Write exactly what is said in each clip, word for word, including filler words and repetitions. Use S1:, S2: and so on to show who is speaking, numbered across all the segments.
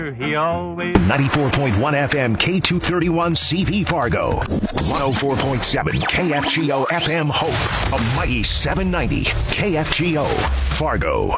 S1: He always
S2: ninety-four point one F M K two thirty-one C V Fargo. one oh four point seven K F G O F M Hope. A mighty seven ninety K F G O Fargo.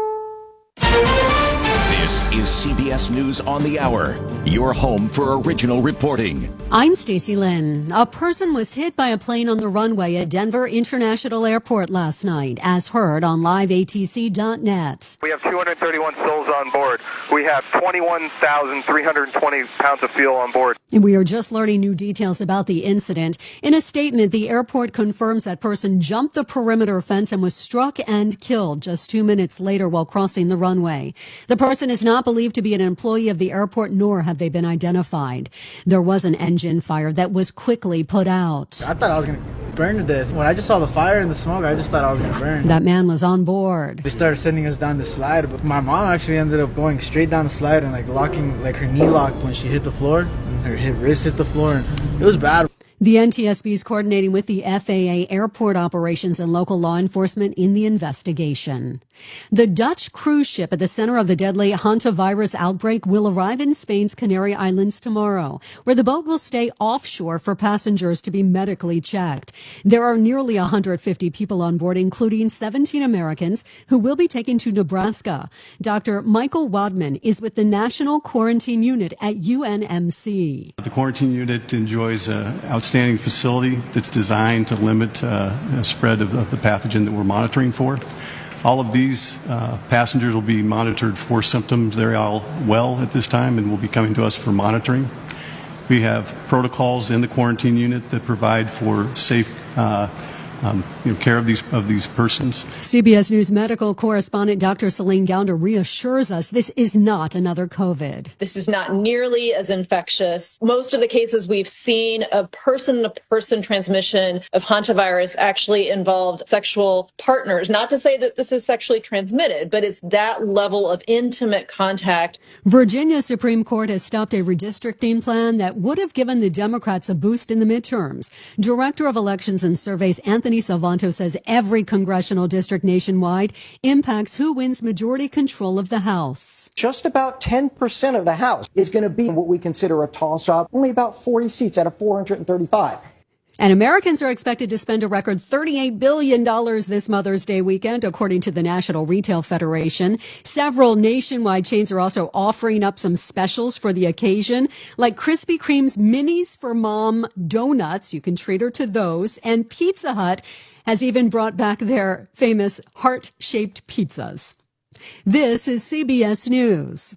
S2: This is C B S News on the Hour, your home for original reporting.
S3: I'm Stacey Lynn. A person was hit by a plane on the runway at Denver International Airport last night, as heard on live A T C dot net.
S4: We have two hundred thirty-one souls on board. We have twenty-one thousand three hundred twenty pounds of fuel on board.
S3: And we are just learning new details about the incident. In a statement, the airport confirms that person jumped the perimeter fence and was struck and killed just two minutes later while crossing the runway. The person is not believed to be an employee of the airport, nor have they been identified. There was an engine fire that was quickly put out.
S5: I thought I was going to burn to death. When I just saw the fire and the smoke, I just thought I was going to burn.
S3: That man was on board.
S5: They started sending us down the slide, but my mom actually ended up going straight down the slide and like locking, like her knee locked when she hit the floor, and her hit, wrist hit the floor, and it was bad.
S3: The N T S B is coordinating with the F A A airport operations and local law enforcement in the investigation. The Dutch cruise ship at the center of the deadly hantavirus outbreak will arrive in Spain's Canary Islands tomorrow, where the boat will stay offshore for passengers to be medically checked. There are nearly one hundred fifty people on board, including seventeen Americans, who will be taken to Nebraska. Doctor Michael Wadman is with the National Quarantine Unit at U N M C.
S6: The quarantine unit enjoys an outstanding facility that's designed to limit uh, the spread of, of the pathogen that we're monitoring for. All of these uh, passengers will be monitored for symptoms. They're all well at this time and will be coming to us for monitoring. We have protocols in the quarantine unit that provide for safe uh, Um, you know, care of these of these persons.
S3: C B S News medical correspondent Doctor Celine Gounder reassures us this is not another COVID.
S7: This is not nearly as infectious. Most of the cases we've seen of person-to-person transmission of hantavirus actually involved sexual partners. Not to say that this is sexually transmitted, but it's that level of intimate contact.
S3: Virginia Supreme Court has stopped a redistricting plan that would have given the Democrats a boost in the midterms. Director of Elections and Surveys Anthony Anthony Salvanto says every congressional district nationwide impacts who wins majority control of the House.
S8: Just about ten percent of the House is going to be what we consider a toss-up, only about forty seats out of four hundred thirty-five.
S3: And Americans are expected to spend a record thirty-eight billion dollars this Mother's Day weekend, according to the National Retail Federation. Several nationwide chains are also offering up some specials for the occasion, like Krispy Kreme's Minis for Mom donuts. You can treat her to those. And Pizza Hut has even brought back their famous heart-shaped pizzas. This is C B S News.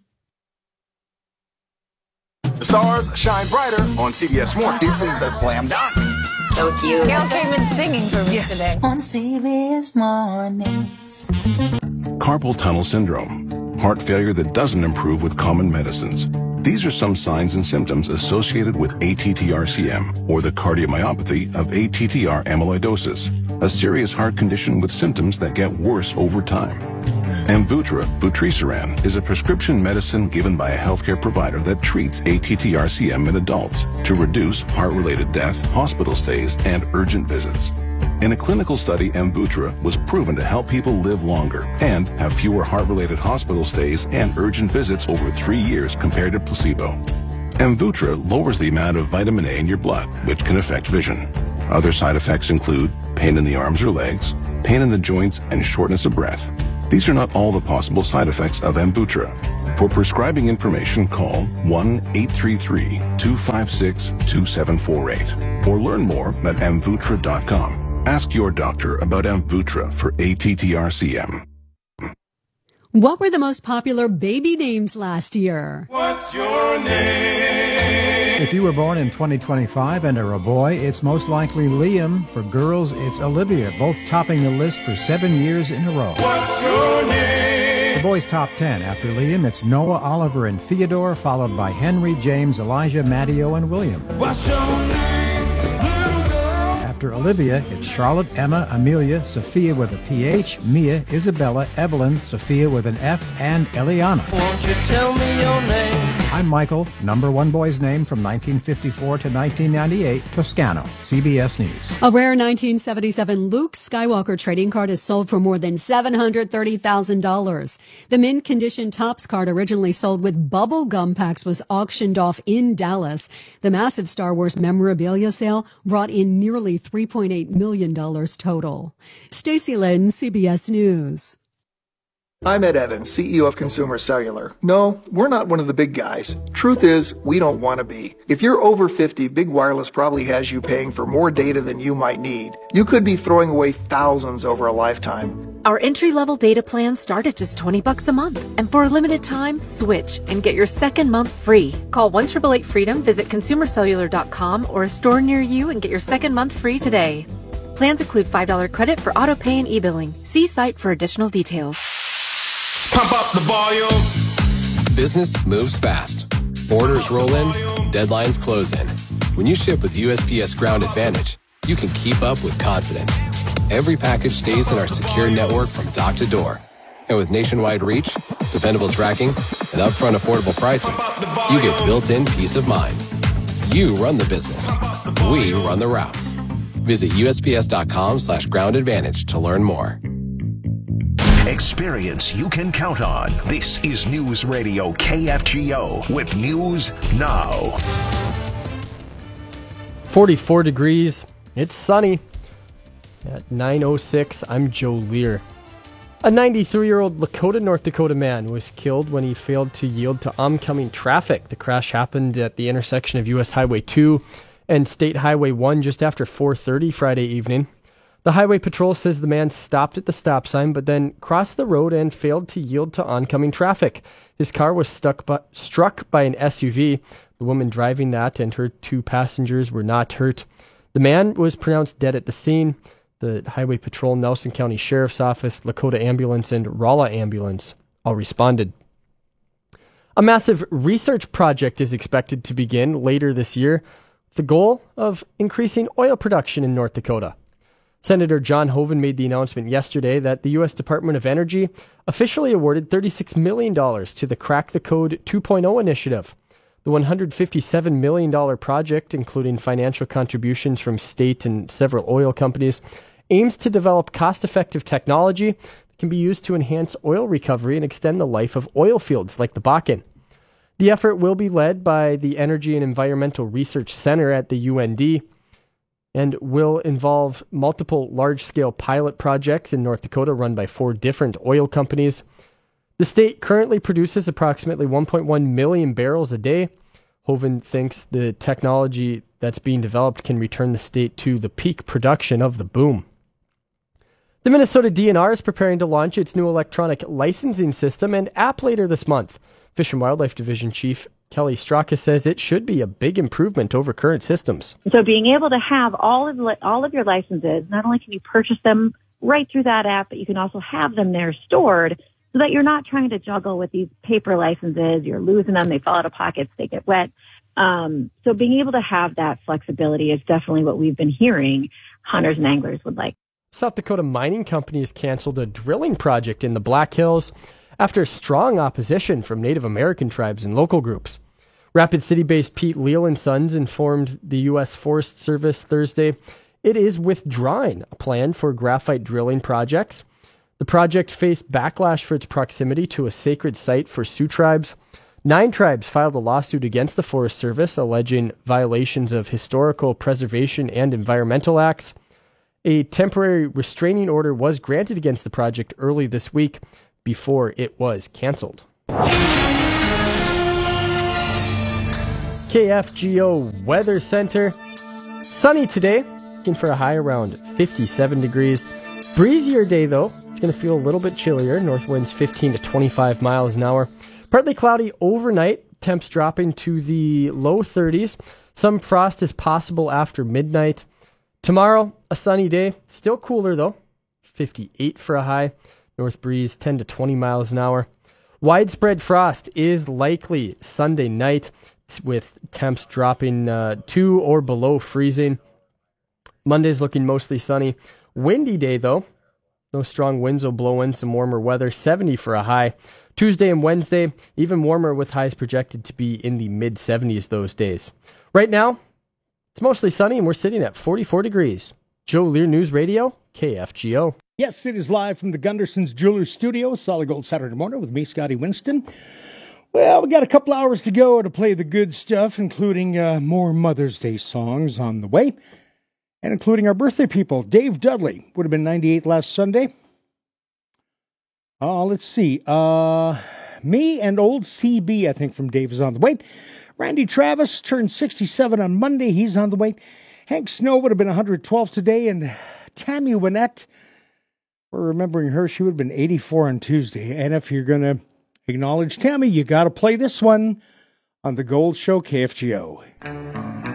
S9: The stars shine brighter on C B S Mornings.
S10: This is a slam dunk.
S11: So cute.
S12: Gail came in singing for me yeah. today.
S13: On C B S Mornings.
S14: Carpal tunnel syndrome, heart failure that doesn't improve with common medicines. These are some signs and symptoms associated with A T T R C M, or the cardiomyopathy of A T T R amyloidosis, a serious heart condition with symptoms that get worse over time. Amvuttra, vutrisiran, is a prescription medicine given by a healthcare provider that treats A T T R C M in adults to reduce heart-related death, hospital stays, and urgent visits. In a clinical study, Amvuttra was proven to help people live longer and have fewer heart-related hospital stays and urgent visits over three years compared to placebo. Amvuttra lowers the amount of vitamin A in your blood, which can affect vision. Other side effects include pain in the arms or legs, pain in the joints, and shortness of breath. These are not all the possible side effects of Amvuttra. For prescribing information, call one eight three three, two five six, two seven four eight or learn more at amvuttra dot com. Ask your doctor about Amvuttra for A T T R C M.
S3: What were the most popular baby names last year?
S15: What's your name?
S16: If you were born in twenty twenty-five and are a boy, it's most likely Liam. For girls, it's Olivia, both topping the list for seven years in a row.
S15: What's your name?
S16: The boys' top ten. After Liam, it's Noah, Oliver, and Theodore, followed by Henry, James, Elijah, Matteo, and William.
S15: What's your name?
S16: After Olivia, it's Charlotte, Emma, Amelia, Sophia with a P H, Mia, Isabella, Evelyn, Sophia with an F, and Eliana.
S15: Won't you tell me your name?
S16: I'm Michael, number one boy's name from nineteen fifty-four to nineteen ninety-eight, Toscano, C B S News.
S3: A rare nineteen seventy-seven Luke Skywalker trading card is sold for more than seven hundred thirty thousand dollars. The mint condition Topps card, originally sold with bubble gum packs, was auctioned off in Dallas. The massive Star Wars memorabilia sale brought in nearly three point eight million dollars total. Stacey Lynn, C B S News.
S1: I'm Ed Evans, C E O of Consumer Cellular. No, we're not one of the big guys. Truth is, we don't want to be. If you're over fifty, Big Wireless probably has you paying for more data than you might need. You could be throwing away thousands over a lifetime.
S10: Our entry-level data plans start at just twenty bucks a month. And for a limited time, switch and get your second month free. Call one eight eight eight freedom, visit consumer cellular dot com or a store near you and get your second month free today. Plans include five dollars credit for auto pay and e-billing. See site for additional details.
S9: Pump up the volume.
S11: Business moves fast. Orders roll in, deadlines close in. When you ship with U S P S Ground Advantage, you can keep up with confidence. Every package stays in our secure network from dock to door. And with nationwide reach, dependable tracking, and upfront affordable pricing, you get built-in peace of mind. You run the business. We run the routes. Visit U S P S dot com slash ground advantage to learn more.
S2: Experience you can count on. This is News Radio K F G O with News Now.
S17: forty-four degrees. It's sunny. At nine oh six, I'm Joe Lear. A ninety-three-year-old Lakota, North Dakota man was killed when he failed to yield to oncoming traffic. The crash happened at the intersection of U S Highway two and State Highway one just after four thirty Friday evening. The Highway Patrol says the man stopped at the stop sign but then crossed the road and failed to yield to oncoming traffic. His car was stuck by, struck by an S U V. The woman driving that and her two passengers were not hurt. The man was pronounced dead at the scene. The Highway Patrol, Nelson County Sheriff's Office, Lakota Ambulance, and Rolla Ambulance all responded. A massive research project is expected to begin later this year with the goal of increasing oil production in North Dakota. Senator John Hoeven made the announcement yesterday that the U S Department of Energy officially awarded thirty-six million dollars to the Crack the Code two point oh initiative. The one hundred fifty-seven million dollars project, including financial contributions from state and several oil companies, aims to develop cost-effective technology that can be used to enhance oil recovery and extend the life of oil fields like the Bakken. The effort will be led by the Energy and Environmental Research Center at the U N D and will involve multiple large-scale pilot projects in North Dakota run by four different oil companies. The state currently produces approximately one point one million barrels a day. Hoeven thinks the technology that's being developed can return the state to the peak production of the boom. The Minnesota D N R is preparing to launch its new electronic licensing system and app later this month. Fish and Wildlife Division Chief Kelly Straka says it should be a big improvement over current systems.
S18: So being able to have all of li- all of your licenses, not only can you purchase them right through that app, but you can also have them there stored so that you're not trying to juggle with these paper licenses. You're losing them. They fall out of pockets. They get wet. Um, so being able to have that flexibility is definitely what we've been hearing hunters and anglers would like.
S17: South Dakota Mining Company has canceled a drilling project in the Black Hills after strong opposition from Native American tribes and local groups. Rapid City-based Pete Leal and Sons informed the U S Forest Service Thursday it is withdrawing a plan for graphite drilling projects. The project faced backlash for its proximity to a sacred site for Sioux tribes. Nine tribes filed a lawsuit against the Forest Service alleging violations of historical preservation and environmental acts. A temporary restraining order was granted against the project early this week before it was canceled. K F G O Weather Center. Sunny today, looking for a high around fifty-seven degrees. Breezier day though, it's going to feel a little bit chillier. North winds fifteen to twenty-five miles an hour. Partly cloudy overnight, temps dropping to the low thirties. Some frost is possible after midnight. Tomorrow, a sunny day, still cooler though, fifty-eight for a high. North breeze ten to twenty miles an hour. Widespread frost is likely Sunday night with temps dropping uh, to or below freezing. Monday's looking mostly sunny. Windy day though. No strong winds will blow in some warmer weather. seventy for a high. Tuesday and Wednesday, even warmer with highs projected to be in the mid seventies those days. Right now, it's mostly sunny and we're sitting at forty-four degrees. Joe Lear News Radio, K F G O.
S19: Yes, it is live from the Gunderson's Jewelers Studio, Solid Gold Saturday morning with me, Scotty Winston. Well, we got a couple hours to go to play the good stuff, including uh, more Mother's Day songs on the way, and including our birthday people. Dave Dudley would have been ninety-eight last Sunday. Uh, let's see. Uh, me and old C B, I think, from Dave is on the way. Randy Travis turned sixty-seven on Monday. He's on the way. Hank Snow would have been one hundred twelve today. And Tammy Wynette, we're remembering her. She would have been eighty-four on Tuesday. And if you're going to acknowledge Tammy, you got to play this one on the Gold Show, K F G O.